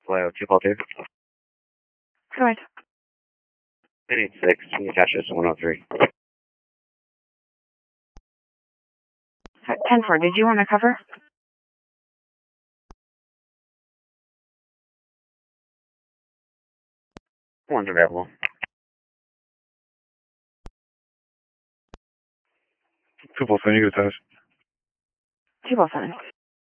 Hello, 2 call 2. Go ahead. 886, can you catch us 103? 10-4, did you want to cover? One's available. 247, you get attached. 247.